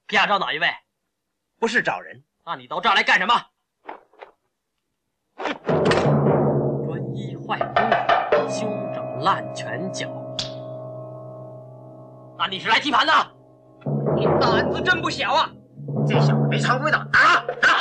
皮亚找哪一位？ 不是找人。 那你到这儿来干什么？专一坏功夫，休整烂拳脚。那你是来踢盘的？ 你胆子真不小啊！ 这小子没常规的，打！